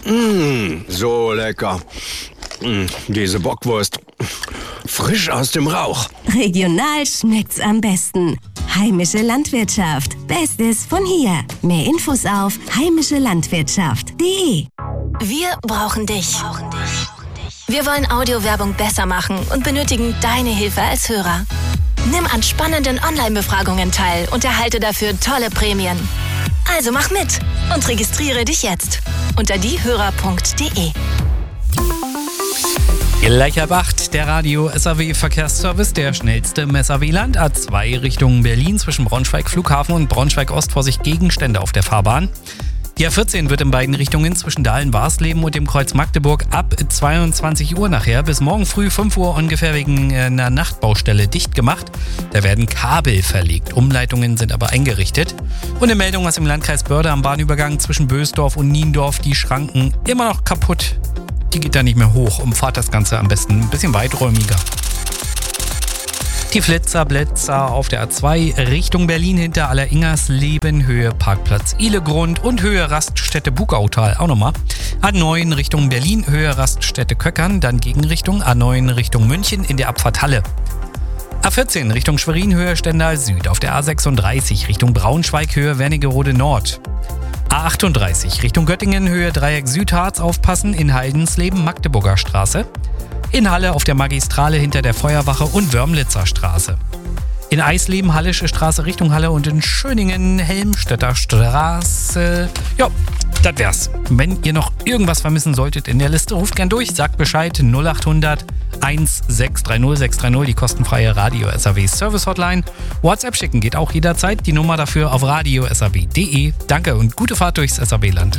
So lecker. Diese Bockwurst. Frisch aus dem Rauch. Regional schmeckt's am besten. Heimische Landwirtschaft. Bestes von hier. Mehr Infos auf heimischelandwirtschaft.de. Wir brauchen dich. Wir wollen Audiowerbung besser machen und benötigen deine Hilfe als Hörer. Nimm an spannenden Online-Befragungen teil und erhalte dafür tolle Prämien. Also mach mit und registriere dich jetzt unter diehörer.de. Gleich ab 8, der Radio-SAW-Verkehrsservice, der schnellste im SAW-Land. A2 Richtung Berlin zwischen Braunschweig Flughafen und Braunschweig Ost. Vorsicht, Gegenstände auf der Fahrbahn. Die A14 wird in beiden Richtungen zwischen Dahlen-Warsleben und dem Kreuz Magdeburg ab 22 Uhr nachher bis morgen früh 5 Uhr ungefähr wegen einer Nachtbaustelle dicht gemacht. Da werden Kabel verlegt. Umleitungen sind aber eingerichtet. Und eine Meldung aus dem Landkreis Börde am Bahnübergang zwischen Bösdorf und Niendorf. Die Schranken immer noch kaputt. Die geht da nicht mehr hoch. Umfahrt das Ganze am besten ein bisschen weiträumiger. Die Blitzer auf der A2 Richtung Berlin hinter Allersingersleben, Höhe Parkplatz Ihlegrund und Höhe Raststätte Bugautal auch nochmal. A9 Richtung Berlin, Höhe Raststätte Köckern, dann Gegenrichtung A9 Richtung München in der Abfahrt Halle. A14 Richtung Schwerin, Höhe Stendal Süd, auf der A36 Richtung Braunschweig, Höhe Wernigerode Nord. A38 Richtung Göttingen, Höhe Dreieck Südharz, aufpassen, in Heidensleben, Magdeburger Straße. In Halle auf der Magistrale hinter der Feuerwache und Wörmlitzer Straße. In Eisleben, Hallische Straße Richtung Halle und in Schöningen, Helmstedter Straße. Ja, das wär's. Wenn ihr noch irgendwas vermissen solltet in der Liste, ruft gern durch, sagt Bescheid 0800 1630 630, die kostenfreie Radio-SAW Service Hotline. WhatsApp schicken geht auch jederzeit, die Nummer dafür auf radio-SAW.de. Danke und gute Fahrt durchs SAW-Land.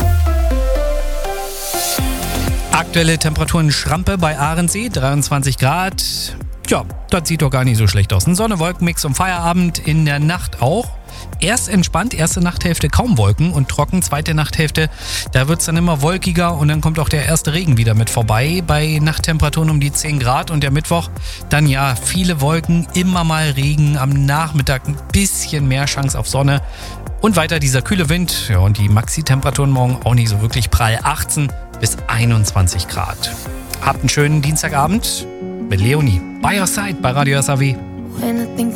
Aktuelle Temperaturen Schrampe bei Ahrensee, 23 Grad. Ja, das sieht doch gar nicht so schlecht aus. Ein Sonne-Wolken-Mix um Feierabend, in der Nacht auch. Erst entspannt, erste Nachthälfte kaum Wolken und trocken, zweite Nachthälfte, da wird es dann immer wolkiger und dann kommt auch der erste Regen wieder mit vorbei. Bei Nachttemperaturen um die 10 Grad und der Mittwoch dann ja viele Wolken, immer mal Regen, am Nachmittag ein bisschen mehr Chance auf Sonne. Und weiter dieser kühle Wind, ja, und die Maxi-Temperaturen morgen auch nicht so wirklich prall, 18 bis 21 Grad. Habt einen schönen Dienstagabend mit Leonie. By your side bei Radio SAW. When I think